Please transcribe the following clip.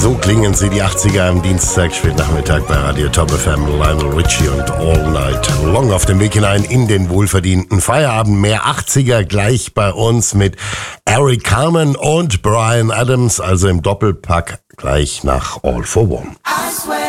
So klingen sie, die 80er am Dienstag, Spätnachmittag bei Radio Top FM. Lionel Richie und All Night Long auf dem Weg hinein in den wohlverdienten Feierabend. Mehr 80er gleich bei uns mit Eric Carmen und Bryan Adams, also im Doppelpack gleich nach All for One.